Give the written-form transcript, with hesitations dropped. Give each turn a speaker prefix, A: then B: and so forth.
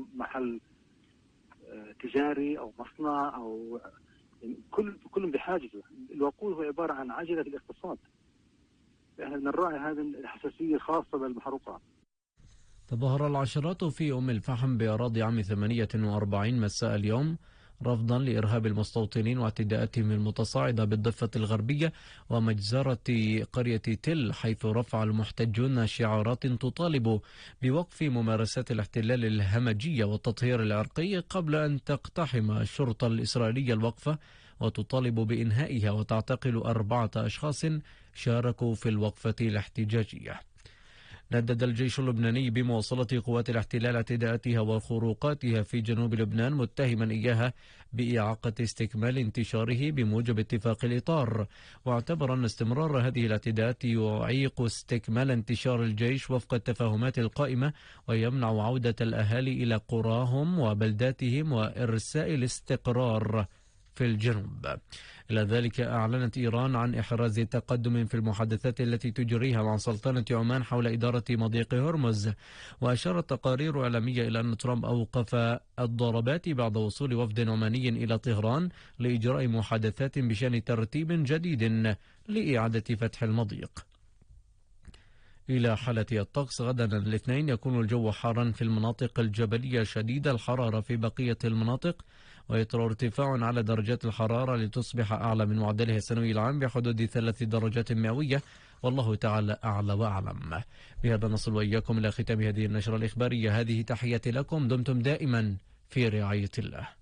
A: محل تجاري أو مصنع أو يعني كل بحاجته. الوقود هو عبارة عن عجلة الاقتصاد. احنا بنراعي هذه الحساسية الخاصة بالمحروقات.
B: تظاهر العشرات في أم الفحم بأراضي عام 48 مساء اليوم رفضا لإرهاب المستوطنين واعتداءاتهم المتصاعدة بالضفة الغربية ومجزرة قرية تل، حيث رفع المحتجون شعارات تطالب بوقف ممارسات الاحتلال الهمجية والتطهير العرقي قبل أن تقتحم الشرطة الإسرائيلية الوقفة وتطالب بإنهائها وتعتقل 4 أشخاص شاركوا في الوقفة الاحتجاجية. ندد الجيش اللبناني بمواصلة قوات الاحتلال اعتداءاتها وخروقاتها في جنوب لبنان، متهما إياها بإعاقة استكمال انتشاره بموجب اتفاق الإطار، واعتبر أن استمرار هذه الاعتداءات يعيق استكمال انتشار الجيش وفق التفاهمات القائمة ويمنع عودة الأهالي إلى قراهم وبلداتهم وإرساء الاستقرار في الجنوب. إلى ذلك أعلنت إيران عن إحراز تقدم في المحادثات التي تجريها مع سلطنة عمان حول إدارة مضيق هرمز، وأشارت تقارير إعلامية إلى أن ترامب أوقف الضربات بعد وصول وفد عماني إلى طهران لإجراء محادثات بشأن ترتيب جديد لإعادة فتح المضيق. إلى حالة الطقس غدا الاثنين يكون الجو حارا في المناطق الجبلية شديد الحرارة في بقية المناطق، ويطرأ ارتفاع على درجات الحرارة لتصبح أعلى من معدلها السنوي العام بحدود 3 درجات مئوية، والله تعالى أعلى وأعلم. بهذا نصل وإياكم إلى ختام هذه النشرة الإخبارية. هذه تحياتي لكم، دمتم دائما في رعاية الله.